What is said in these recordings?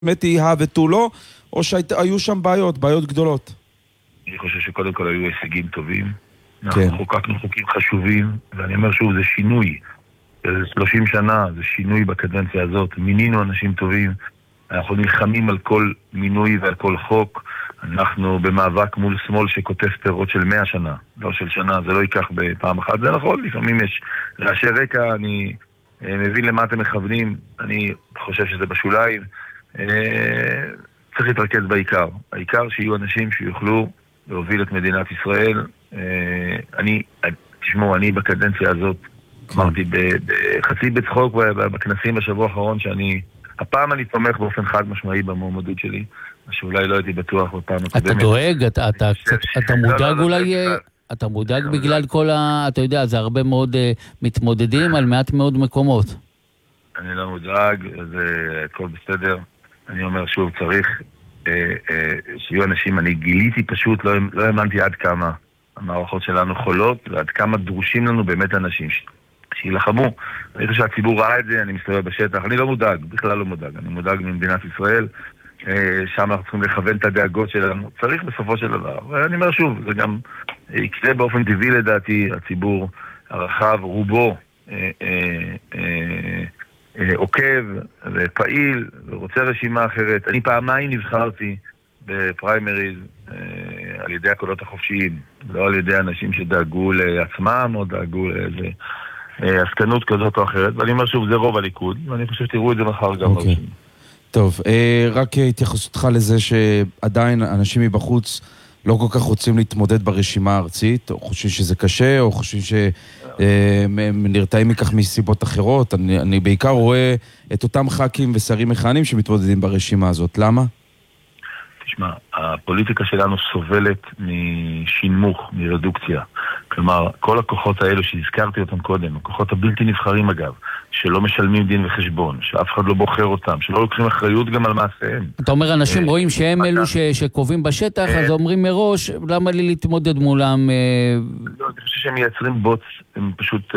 באמת היא ותו לא, או שהיו שם בעיות גדולות? אני חושב שקודם כל היו הישגים טובים. אנחנו חוקקנו חוקים חשובים, ואני אומר שוב, זה שינוי. 30 שנה, זה שינוי בקדנציה הזאת. מינינו אנשים טובים, אנחנו נלחמים על כל מינוי ועל כל חוק. אנחנו במאבק מול שמאל שכותב פירות של 100 שנה, לא של שנה, זה לא ייקח בפעם אחת. זה נכון, לפעמים יש רעשי רקע, אני מבין למה אתם מכוונים, אני חושב שזה בשוליים. צריך להתרכז בעיקר. העיקר שיהיו אנשים שיוכלו להוביל את מדינת ישראל. תשמעו, אני בקדנציה הזאת אמרתי בחצי בצחוק בכנסים בשבוע האחרון הפעם אני תומך באופן חד משמעי במועמדות שלי, שאולי לא הייתי בטוח בפעם הקודמת. אתה דואג? אתה מודאג אולי? אתה מודאג בגלל כל אתה יודע, זה הרבה מאוד מתמודדים על מעט מאוד מקומות. אני לא מודאג, זה הכל בסדר. אני אומר שוב, צריך שיהיו אנשים, אני גיליתי פשוט, לא האמנתי עד כמה המערכות שלנו חולות, ועד כמה דרושים לנו באמת אנשים שילחמו. אני חושב שהציבור ראה את זה, אני מסתובב בשטח, אני לא מודאג, בכלל לא מודאג, אני מודאג ממדינת ישראל, שם אנחנו צריכים לכוון את הדאגות שלנו, צריך בסופו של דבר, ואני אומר שוב, זה גם יקרה באופן טבעי לדעתי, הציבור הרחב, רובו עוקב ופעיל ורוצה רשימה אחרת. אני פעמיים נבחרתי בפריימריז על ידי הקולות החופשיים, לא על ידי אנשים שדאגו לעצמם או דאגו לאיזה עסקנות כזאת או אחרת, ואני אומר שוב, זה רוב הליכוד, ואני חושב שתראו את זה מחר גם ברשימה. טוב, רק התייחסותך לזה שעדיין אנשים מבחוץ לא כל כך רוצים להתמודד ברשימה הארצית, או חושבים שזה קשה, או חושבים שנרתעים מכך מסיבות אחרות. אני בעיקר רואה את אותם ח"כים ושרים מכהנים שמתמודדים ברשימה הזאת. למה? תשמע, הפוליטיקה שלנו סובלת משינמוך, מרדוקציה. כלומר, כל הכוחות האלו שהזכרתי אותם קודם, הכוחות הבלתי נבחרים אגב, שלא משלמים דין וחשבון, שאף אחד לא בוחר אותם, שלא לוקחים אחריות גם על מעשיהם. אתה אומר, אנשים רואים שהם אלו שקובעים בשטח, אז אומרים מראש, למה לי להתמודד מולם? לא, אני חושב שהם מייצרים בוץ, הם פשוט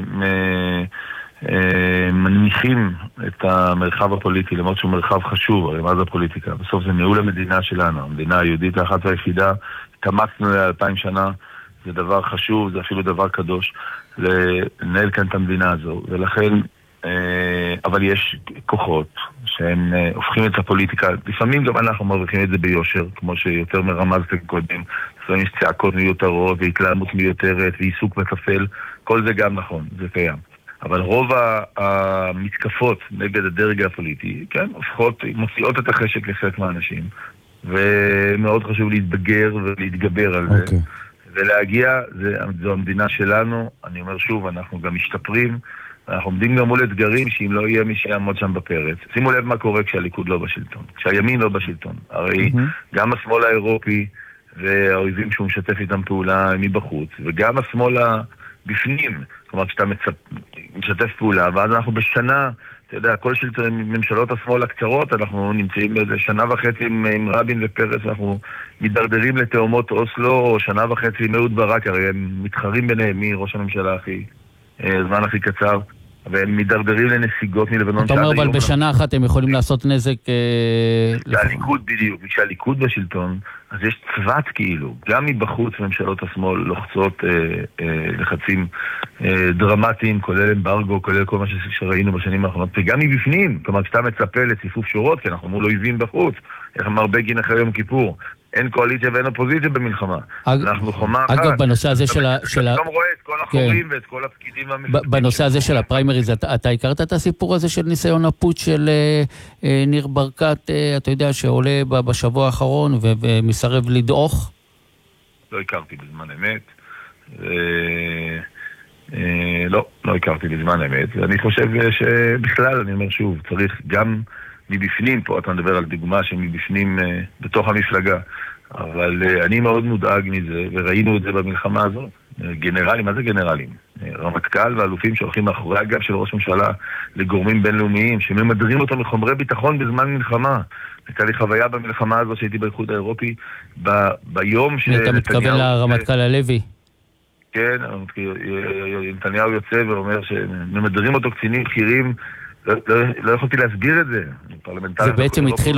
מניחים את המרחב הפוליטי, למרות שהוא מרחב חשוב, הרי מה זה הפוליטיקה? בסוף זה ניהול המדינה שלנו, המדינה היהודית האחת והיחידה, התאמצנו ל2000 שנה, זה דבר חשוב, זה אפילו דבר קדוש, לנהל כאן את המדינה הזו, ולכן, אבל יש כוחות שהם הופכים את הפוליטיקה, לפעמים גם אנחנו מרוויחים את זה ביושר, כמו שיותר מרמזתם קודם, לפעמים יש צעקות מיותרות והתלהמות מיותרת ועיסוק מטפל, כל זה גם נכון, זה קיים. אבל רוב המתקפות נגד הדרג הפוליטי, כן, מוציאות את החשק לחלק מהאנשים, ומאוד חשוב להתבגר ולהתגבר על זה. ולהגיע, זו המדינה שלנו, אני אומר שוב, אנחנו גם משתפרים, אנחנו עומדים גם מול אתגרים שאם לא יהיה מי שיעמוד שם בפרץ. שימו לב מה קורה כשהליכוד לא בשלטון, כשהימין לא בשלטון. הרי גם השמאל האירופי והאויבים שהוא משתף איתם פעולה מבחוץ, וגם השמאל בפנים, כלומר כשאתה משתף פעולה, ואז אנחנו בשנה, אתה יודע, כל ממשלות השמאל הקצרות, אנחנו נמצאים באיזה שנה וחצי עם רבין ופרס, אנחנו מתדרדרים לתאומות אוסלו, או שנה וחצי עם אהוד ברק, הרי הם מתחרים ביניהם מי ראש הממשלה זמן הכי קצר, והם מתדרדרים לנסיגות מלבנון. אתה אומר, אבל בשנה אחת הם יכולים לעשות נזק... הליכוד בדיוק, כשהליכוד בשלטון, אז יש צוות כאילו, גם מבחוץ ממשלות השמאל לוחצות לחצים דרמטיים, כולל אמברגו, כולל כל מה שראינו בשנים האחרונות, וגם מבפנים, כלומר כשאתה מצפה לציפוף שורות, כי אנחנו מול אויבים בחוץ, איך אמר בגין אחרי יום כיפור, אין קואליציה ואין אופוזיציה במלחמה. אנחנו חומה אחת. אגב, בנושא הזה של אתה גם רואה את כל החורים ואת כל הפקידים המפקדים. בנושא הזה של הפריימריז, אתה הכרת את הסיפור הזה של ניסיון הפוטש של ניר ברקת, אתה יודע, שעולה בשבוע האחרון ומסרב לדעוך? לא הכרתי בזמן אמת. לא הכרתי בזמן אמת. ואני חושב שבכלל, אני אומר שוב, צריך גם מבפנים, פה אתה מדבר על דוגמה שמבפנים בתוך המפלגה, אבל אני מאוד מודאג מזה, וראינו את זה במלחמה הזאת. גנרלים, מה זה גנרלים? רמטכ"ל ואלופים שהולכים מאחורי הגב של ראש ממשלה לגורמים בינלאומיים, שממדרים אותו מחומרי ביטחון בזמן מלחמה. הייתה לי חוויה במלחמה הזאת שהייתי באיחוד האירופי, ביום אתה מתכוון לרמטכ"ל הלוי? כן, נתניהו יוצא ואומר שממדרים אותו קצינים בכירים, לא יכולתי להסביר את זה. זה בעצם התחיל